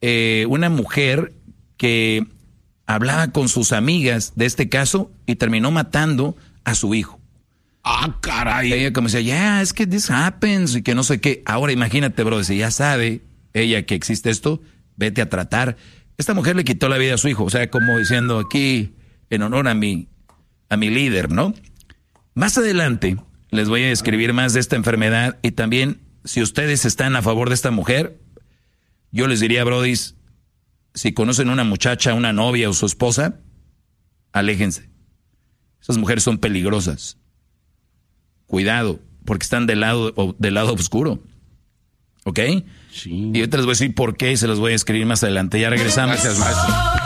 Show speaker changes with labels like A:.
A: una mujer que hablaba con sus amigas de este caso y terminó matando a su hijo.
B: Ah, caray.
A: Ella como decía, es que this happens y que no sé qué. Ahora imagínate, bro, si ya sabe ella que existe esto, vete a tratar. Esta mujer le quitó la vida a su hijo, o sea, como diciendo aquí, en honor a mi líder, ¿no? Más adelante les voy a describir más de esta enfermedad y también, si ustedes están a favor de esta mujer, yo les diría, brodis, si conocen una muchacha, una novia o su esposa, aléjense. Esas mujeres son peligrosas. Cuidado, porque están del lado oscuro. ¿Ok?
B: Sí.
A: Y ahorita les voy a decir por qué y se los voy a escribir más adelante. Ya regresamos.
B: Gracias, maestro.